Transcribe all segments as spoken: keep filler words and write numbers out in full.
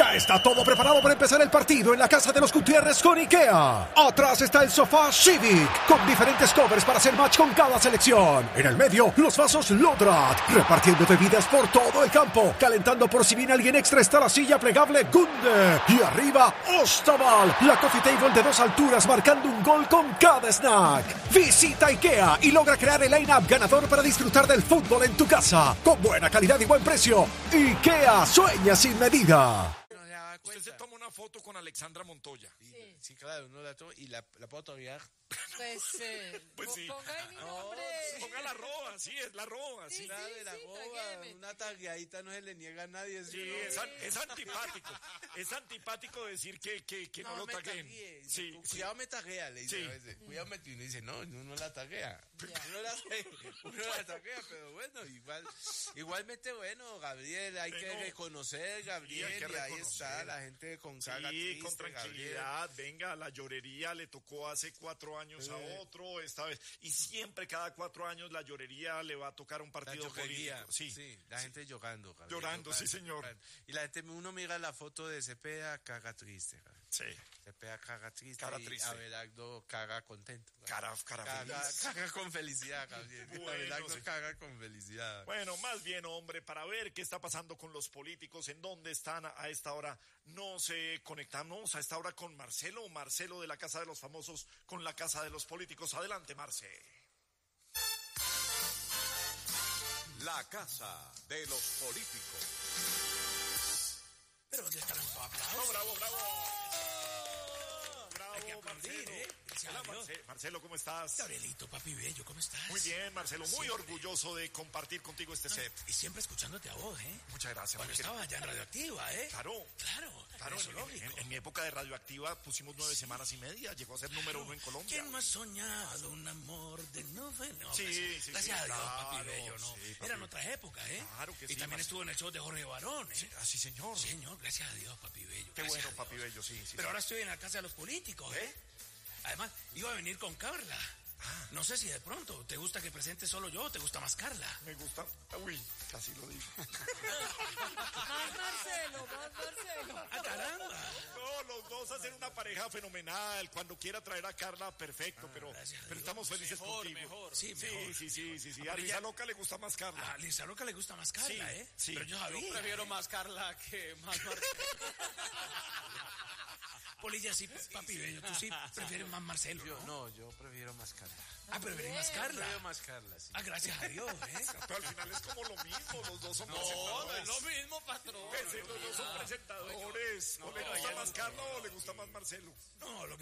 Ya está todo preparado para empezar el partido en la casa de los Gutiérrez con IKEA. Atrás está el sofá Civic, con diferentes covers para hacer match con cada selección. En el medio, los vasos Lodrat, repartiendo bebidas por todo el campo. Calentando por si viene alguien extra está la silla plegable Gunde. Y arriba, Ostaval, la coffee table de dos alturas marcando un gol con cada snack. Visita IKEA y logra crear el line-up ganador para disfrutar del fútbol en tu casa. Con buena calidad y buen precio. IKEA, sueña sin medida. Usted se toma una foto con Alexandra Montoya. Sí, sí claro, uno la toma y la, la puedo todavía. Pues, eh, Pues sí. ponga ahí mi nombre. No, ponga la roba, sí, es la roba. Sí, Sí, Claro, sí, la sí, boba, taguéeme. una tagueadita no se le niega a nadie. sí, es, an- es antipático. Es antipático decir que, que, que no, lo me taguen. taguee. Dice, Sí, "Cu- sí. Cuidado me taguea", le dice Sí. a veces. Cuidado me y uno dice, no, uno no la taguea. Uno la, uno la taguea, pero bueno, igual, igualmente bueno, Gabriel, hay que Bueno, reconocer, Gabriel, y hay que y ahí reconocer. está la gente con cara Sí, triste, con Gabriel. tranquilidad, venga, la llorería le tocó hace cuatro años Sí. a otro, esta vez, y siempre cada cuatro años la llorería le va a tocar a un La partido choquería, político. Sí, sí, la sí. gente llorando. Gabriel, Llorando, sí, señor. Y la gente, uno mira la foto de Cepeda, caga triste. Gabriel. Sí, Cepeda caga triste Cara y triste. Abelardo caga contento. Gabriel. cara, cara Caga, feliz. caga con felicidad, Gabriel. Bueno, Abelardo sí. caga con felicidad. Bueno, más bien, hombre, para ver qué está pasando con los políticos, en dónde están a esta hora, no se conectamos a esta hora con Marcelo, Marcelo de la Casa de los Famosos, con la Casa de los Políticos. Adelante, Marce. La Casa de los Políticos. ¿Pero dónde están los aplausos? No, bravo, bravo. Bravo, Hay que aplaudir, Marcelo. ¿eh? Gracias Hola, a Dios. Marce- Marcelo, ¿cómo estás? Gabrielito, papi bello, ¿cómo estás? Muy bien, Marcelo, muy Siempre. orgulloso de compartir contigo este set. Y siempre escuchándote a vos, ¿eh? Muchas gracias. Cuando mi querido. estaba ya en Radioactiva, ¿eh? Claro. Claro, Claro, eso en, lógico. en- en mi época de Radioactiva pusimos nueve semanas y media, llegó a ser número uno en Colombia. ¿Quién no ha soñado un amor de nueve? No, Sí, gracias, sí, gracias sí, a Dios, papi claro, bello, ¿no? sí, papi. Eran otras épocas, ¿eh? Claro que y sí, también Marcelo. estuvo en el show de Jorge Barón, ¿eh? Ah, sí, señor. Señor, gracias a Dios, papi bello. Qué gracias bueno, a papi Dios. bello, sí, sí. Pero ahora estoy en la casa de los políticos, ¿eh? Además, iba a venir con Carla. Ah. No sé si de pronto te gusta que presente solo yo o te gusta más Carla. Me gusta. Uy, casi lo digo. Más Marcelo, más Marcelo. ¡Ah, caramba! No, los dos hacen una pareja fenomenal. Cuando quiera traer a Carla, perfecto, pero, gracias a pero Dios. estamos felices contigo. Sí, Sí, mejor. sí, sí, sí, sí. Ah, A pero Lisa ya- Loca le gusta más Carla. A Lisa Loca le gusta más Carla, Sí, ¿eh? sí. Pero yo sabía. Prefiero ¿eh? más Carla que más Marcelo. Polilla, sí, papi bello, tú sí prefieres más Marcelo, Yo, ¿no? no, yo prefiero más Carla. Ah, preferís más Carla. Prefiero más Carla, sí. Ah, gracias a Dios, ¿eh? Pero al final es como lo mismo, los dos son No, no presentadores. es lo mismo, patrón. Pues, sí, los dos son presentadores. ¿O le gusta más Carla o le gusta más Marcelo? No, lo que...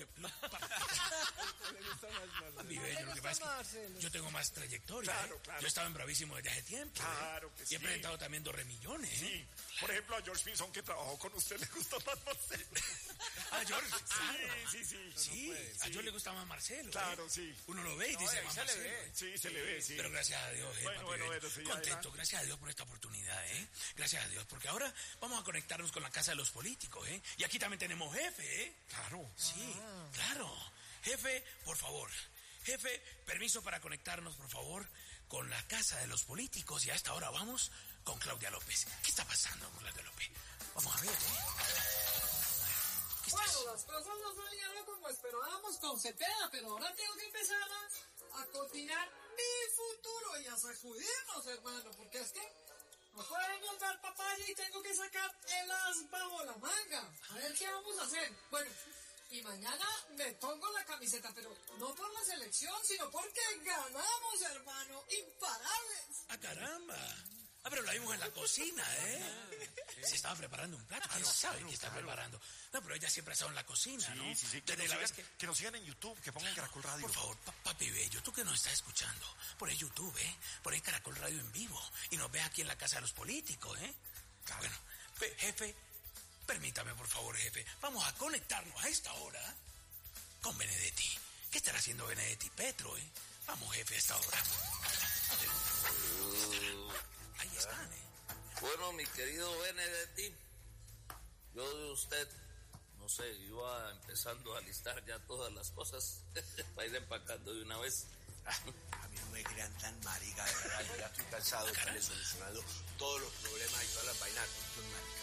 Papi bello, lo que pasa es que yo tengo más trayectoria, Claro, ¿eh? claro. Yo estaba en Bravísimo desde hace tiempo, ¿eh? Claro que Y he sí. presentado también dos remillones, ¿eh? Sí. Por ejemplo, a George Pinzón, que trabajó con usted, le gusta más Marcelo. Ah, George, claro. Sí, sí, sí. Sí, a George le gusta más Marcelo. ¿eh? Claro, sí. Uno lo ve y dice ahí más se le Marcelo. ve. ¿eh? Sí, se le ve, sí. Pero gracias a Dios, eh, Bueno, papi bueno, bello. bueno, sí, contento, adelante. gracias a Dios por esta oportunidad, ¿eh? Gracias a Dios, porque ahora vamos a conectarnos con la casa de los políticos, ¿eh? Y aquí también tenemos jefe, ¿eh? Claro. Sí, claro. Jefe, por favor. Jefe, permiso para conectarnos, por favor, con la casa de los políticos. Y a esta hora vamos con Claudia López. ¿Qué está pasando con Claudia López? Vamos a ver, ¿eh? ¿Qué está Bueno, las cosas no salieron como esperábamos con Cepeda, pero ahora tengo que empezar a, a coordinar mi futuro y a sacudirnos, hermano, porque es que no podemos dar papaya y tengo que sacar el as bajo la manga. A ver qué vamos a hacer. Bueno, y mañana me pongo la camiseta, pero no por la selección, sino porque ganamos, hermano, imparables. ¡Ah, caramba! Ah, pero la vimos en la cocina, ¿eh? Se estaba preparando un plato. ¿Quién sabe qué está preparando? No, pero ella siempre ha estado en la cocina, ¿no? Sí, sí, sí. Que Desde nos, la vez sigan, que... que nos sigan en YouTube, que pongan Caracol Radio. Por favor, pa- papi bello, tú que nos estás escuchando, por el YouTube, ¿eh? Por el Caracol Radio en vivo. Y nos ve aquí en la casa de los políticos, ¿eh? Bueno, pe- jefe, permítame, por favor, jefe. Vamos a conectarnos a esta hora con Benedetti. ¿Qué estará haciendo Benedetti Petro, eh? Vamos, jefe, a esta hora. A ver. Ahí están, ¿eh? Bueno, mi querido Benedetti, yo de usted, no sé, iba empezando a listar ya todas las cosas para ir empacando de una vez. A mí no me crean tan marica, de verdad. Yo ya estoy cansado de estarle solucionando todos los problemas y todas las vainas.